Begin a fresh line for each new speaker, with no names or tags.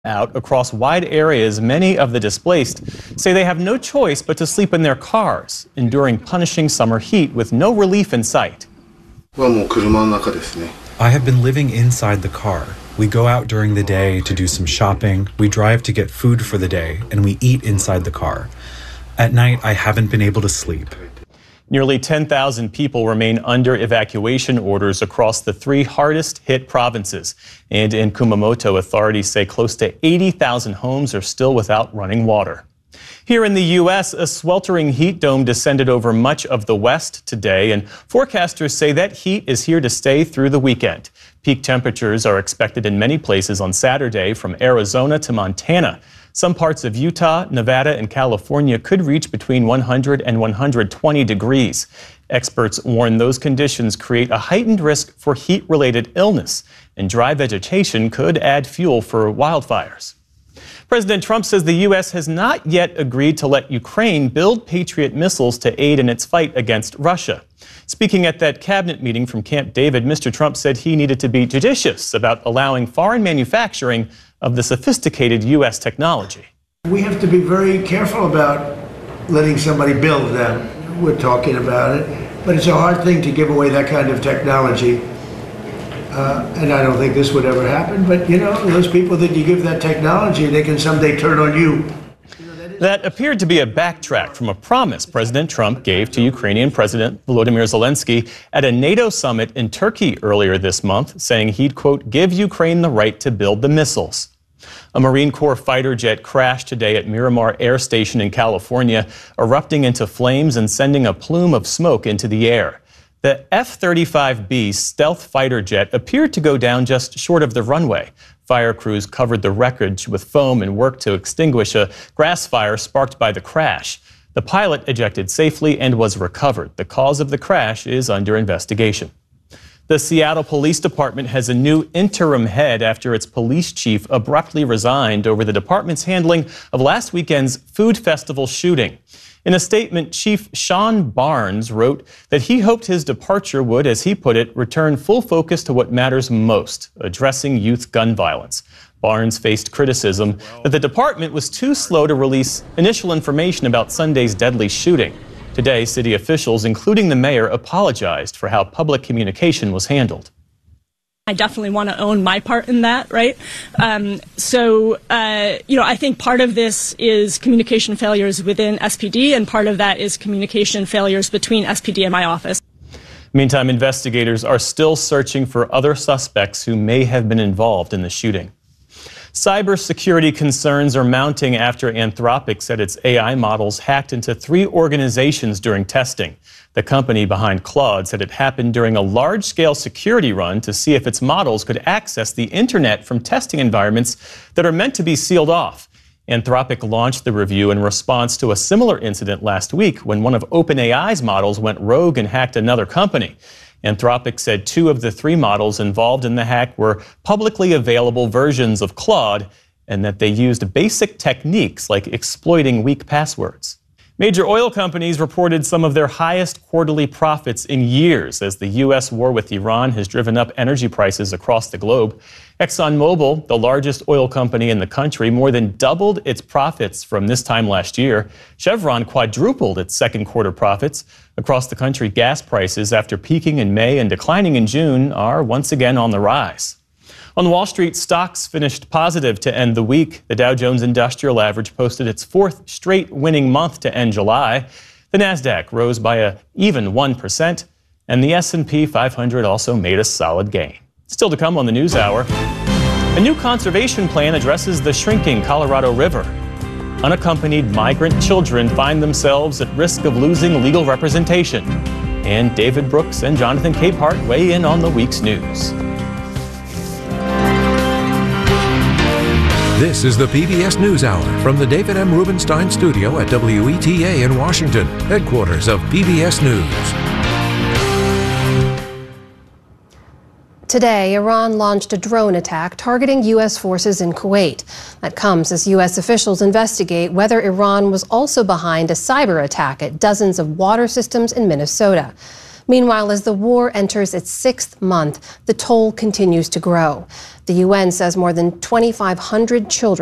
Out across wide areas, many of the displaced say they have no choice but to sleep in their cars, enduring punishing summer heat with no relief in sight.
I have been living inside the car. We go out during the day to do some shopping, we drive to get food for the day, and we eat inside the car. At night, I haven't been able to sleep.
Nearly 10,000 people remain under evacuation orders across the three hardest hit provinces. And in Kumamoto, authorities say close to 80,000 homes are still without running water. Here in the U.S., a sweltering heat dome descended over much of the West today, and forecasters say that heat is here to stay through the weekend. Peak temperatures are expected in many places on Saturday, from Arizona to Montana. Some parts of Utah, Nevada, and California could reach between 100 and 120 degrees. Experts warn those conditions create a heightened risk for heat-related illness, and dry vegetation could add fuel for wildfires. President Trump says the U.S. has not yet agreed to let Ukraine build Patriot missiles to aid in its fight against Russia. Speaking at that cabinet meeting from Camp David, Mr. Trump said he needed to be judicious about allowing foreign manufacturing of the sophisticated U.S. technology.
We have to be very careful about letting somebody build them. We're talking about it, but it's a hard thing to give away that kind of technology. And I don't think this would ever happen, but you know, those people that you give that technology, they can someday turn on you.
That appeared to be a backtrack from a promise President Trump gave to Ukrainian President Volodymyr Zelensky at a NATO summit in Turkey earlier this month, saying he'd, quote, give Ukraine the right to build the missiles. A Marine Corps fighter jet crashed today at Miramar Air Station in California, erupting into flames and sending a plume of smoke into the air. The F-35B stealth fighter jet appeared to go down just short of the runway. Fire crews covered the wreckage with foam and worked to extinguish a grass fire sparked by the crash. The pilot ejected safely and was recovered. The cause of the crash is under investigation. The Seattle Police Department has a new interim head after its police chief abruptly resigned over the department's handling of last weekend's food festival shooting. In a statement, Chief Sean Barnes wrote that he hoped his departure would, as he put it, return full focus to what matters most, addressing youth gun violence. Barnes faced criticism that the department was too slow to release initial information about Sunday's deadly shooting. Today, city officials, including the mayor, apologized for how public communication was handled.
I definitely want to own my part in that, right? I think part of this is communication failures within SPD, and part of that is communication failures between SPD and my office.
Meantime, investigators are still searching for other suspects who may have been involved in the shooting. Cybersecurity concerns are mounting after Anthropic said its AI models hacked into 3 organizations during testing. The company behind Claude said it happened during a large-scale security run to see if its models could access the internet from testing environments that are meant to be sealed off. Anthropic launched the review in response to a similar incident last week when one of OpenAI's models went rogue and hacked another company. Anthropic said 2 of the 3 models involved in the hack were publicly available versions of Claude, and that they used basic techniques like exploiting weak passwords. Major oil companies reported some of their highest quarterly profits in years as the U.S. war with Iran has driven up energy prices across the globe. ExxonMobil, the largest oil company in the country, more than doubled its profits from this time last year. Chevron quadrupled its second quarter profits. Across the country, gas prices, after peaking in May and declining in June, are once again on the rise. On Wall Street, stocks finished positive to end the week. The Dow Jones Industrial Average posted its 4th straight winning month to end July. The Nasdaq rose by an even 1%, and the S&P 500 also made a solid gain. Still to come on the News Hour, a new conservation plan addresses the shrinking Colorado River. Unaccompanied migrant children find themselves at risk of losing legal representation. And David Brooks and Jonathan Capehart weigh in on the week's news.
This is the PBS NewsHour from the David M. Rubenstein Studio at WETA in Washington, headquarters of PBS News.
Today, Iran launched a drone attack targeting U.S. forces in Kuwait. That comes as U.S. officials investigate whether Iran was also behind a cyber attack at dozens of water systems in Minnesota. Meanwhile, as the war enters its 6th month, the toll continues to grow. The UN says more than 2,500 children